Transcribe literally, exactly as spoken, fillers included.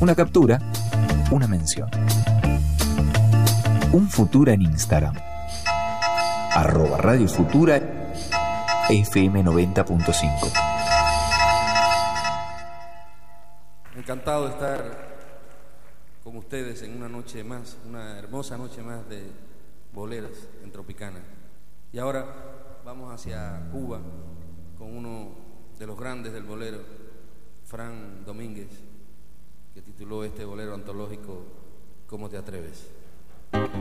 Una captura, una mención. Un Futura en Instagram. Arroba Radio Futura F M noventa punto cinco. Encantado de estar con ustedes en una noche más, una hermosa noche más de boleras en Tropicana. Y ahora vamos hacia Cuba con uno de los grandes del bolero, Fran Domínguez, que tituló este bolero antológico ¿Cómo te atreves?